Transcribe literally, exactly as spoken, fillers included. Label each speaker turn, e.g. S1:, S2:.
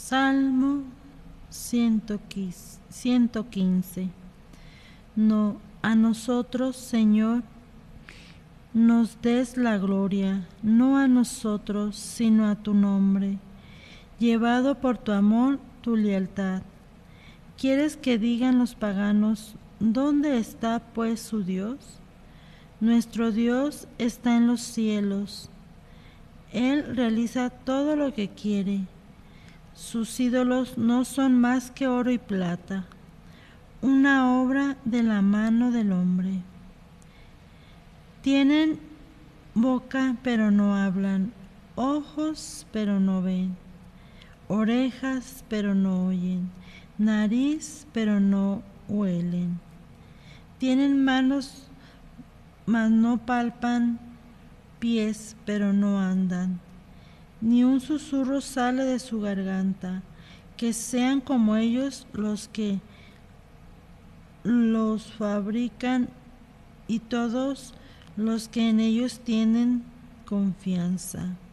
S1: Salmo ciento quince. No, a nosotros, Señor, nos des la gloria, no a nosotros, sino a tu nombre, llevado por tu amor, tu lealtad. ¿Quieres que digan los paganos, dónde está pues su Dios? Nuestro Dios está en los cielos. Él realiza todo lo que quiere. Sus ídolos no son más que oro y plata, una obra de la mano del hombre. Tienen boca pero no hablan, ojos pero no ven, orejas pero no oyen, nariz pero no huelen. Tienen manos mas no palpan, pies pero no andan. Ni un susurro sale de su garganta. Que sean como ellos los que los fabrican y todos los que en ellos tienen confianza.